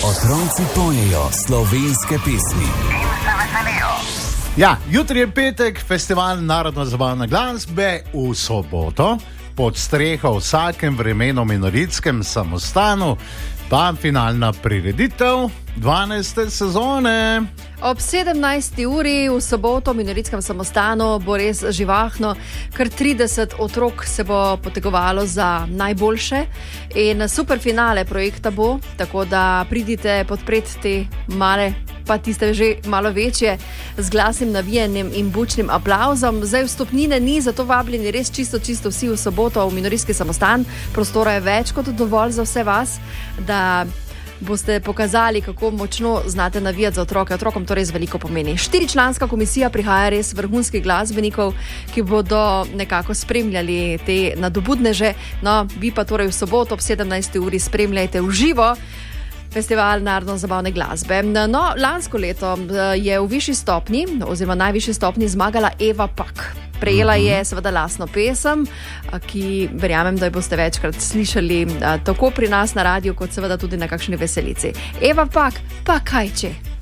Otroci pojejo slovenske pesmi in se veselijo. Ja, jutri je petek, festival narodno-zabavne glasbe v soboto, pod streho v vsakem vremenu minoritskem samostanu, pa finalna prireditev 12. sezone. Ob 17. uri v soboto v minoritskem samostanu bo res živahno, kar 30 otrok se bo potegovalo za najboljše in super finale projekta bo, tako da pridite podpreti te male, pa tiste že malo večje, z glasnim navijanjem in bučnim aplavzom. Zdaj vstopnine ni, zato vabljeni res čisto vsi v soboto v minoritski samostan. Prostora je več kot dovolj za vse vas, da boste pokazali, kako močno znate navijati za otroke. Otrokom to res veliko pomeni. 4-članska komisija prihaja res vrhunskih glasbenikov, ki bodo nekako spremljali te nadobudneže. No, vi pa torej v soboto ob 17. uri spremljajte v živo Festival narodno-zabavne glasbe. No, lansko leto je v višji stopni, oziroma najvišji stopni, zmagala Eva Pak. Prejela je seveda lastno pesem, ki verjamem, da jo boste večkrat slišali tako pri nas na radiju, kot seveda tudi na kakšni veselici. Eva Pak, pa kaj če?